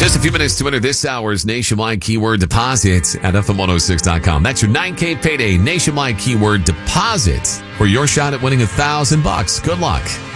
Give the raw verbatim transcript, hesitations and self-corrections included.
Just a few minutes to enter this hour's nationwide keyword deposit at F M one oh six dot com. That's your nine K payday nationwide keyword deposit for your shot at winning a thousand bucks. Good luck.